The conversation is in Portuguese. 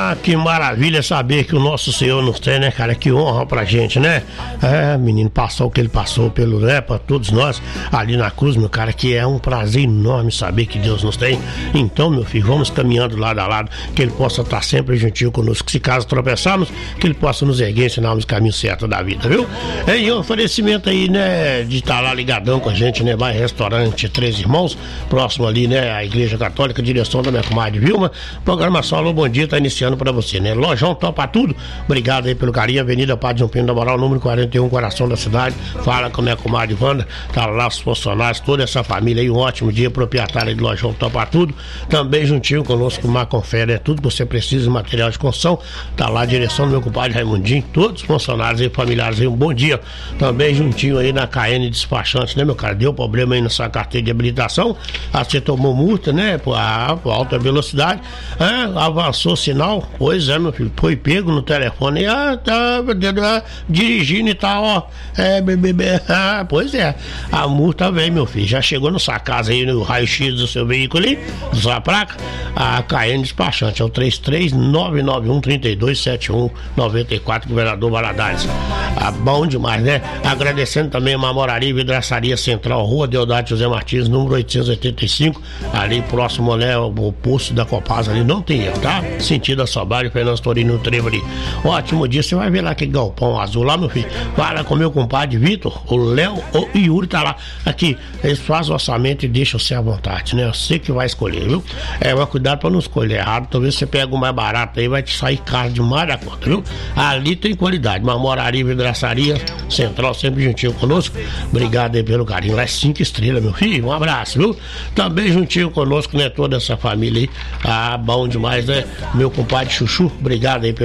Ah, que maravilha saber que o nosso Senhor nos tem, né, cara? Que honra pra gente, né? É, menino, passou o que ele passou pelo, né, pra todos nós ali na cruz, meu cara, que é um prazer enorme saber que Deus nos tem. Então, meu filho, vamos caminhando lado a lado, que ele possa estar sempre juntinho conosco, se caso tropeçarmos, que ele possa nos erguer, ensinarmos o caminho certo da vida, viu? E um oferecimento aí, né, de estar lá ligadão com a gente, né, vai restaurante Três Irmãos, próximo ali, né, a Igreja Católica, direção da minha comadre Vilma. Programação Alô Bom Dia tá iniciando pra você, né? Lojão Topa Tudo, obrigado aí pelo carinho. Avenida Padre João Pinto da Moral, número 41, coração da cidade. Fala com a minha comadre Wanda, tá lá os funcionários, toda essa família aí. Um ótimo dia, proprietário do Lojão Topa Tudo. Também juntinho conosco, o Marconfé, né? Tudo que você precisa de material de construção, tá lá a direção do meu compadre Raimundinho. Todos os funcionários aí, familiares aí, um bom dia. Também juntinho aí na KN Despachante, né, meu cara? Deu problema aí na sua carteira de habilitação. Você tomou multa, né? Por alta velocidade. Avançou o sinal. Pois é, meu filho. Foi pego no telefone e tá dirigindo e tal, ó. Pois é. A multa vem, meu filho. Já chegou na sua casa aí, no raio-x do seu veículo ali, da sua placa. A KN Despachante é o 33991-3271-94, Governador Valadares. Bom demais, né? Agradecendo também a Mamoraria e Vidraçaria Central, Rua Deodate José Martins, número 885, ali próximo, né, o posto da Copasa ali, não tem erro, tá? Sentido a Sobário, Fernando Torino, no Trevo ali. Ótimo dia, você vai ver lá aquele galpão azul lá, meu filho. Vai lá com meu compadre Vitor, o Léo, o Yuri tá lá. Aqui, eles fazem o orçamento e deixam você à vontade, né? Você que vai escolher, viu? Mas cuidado pra não escolher errado, talvez você pegue o mais barato aí, vai te sair caro demais da conta, viu? Ali tem qualidade, Mamoraria e Vidraçaria Central, sempre juntinho conosco. Obrigado aí pelo carinho. Lá é 5 estrelas, meu filho. Um abraço, viu? Também juntinho conosco, né? Toda essa família aí. Bom demais, né? Meu compadre Chuchu, obrigado aí pelo